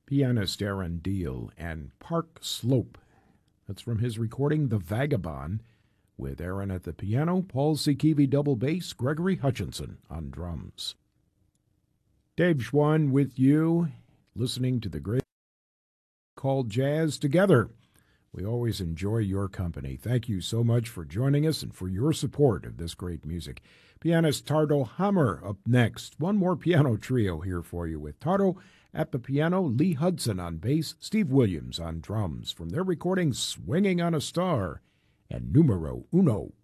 pianist Aaron Deal, and Park Slope. That's from his recording The Vagabond, with Aaron at the piano, Paul Sikivi double bass, Gregory Hutchinson on drums. Dave Schwann with you, listening to the great called Jazz Together. We always enjoy your company. Thank you so much for joining us and for your support of this great music. Pianist Tardo Hammer up next. One more piano trio here for you with Tardo at the piano, Lee Hudson on bass, Steve Williams on drums from their recording Swinging on a Star and Numero Uno.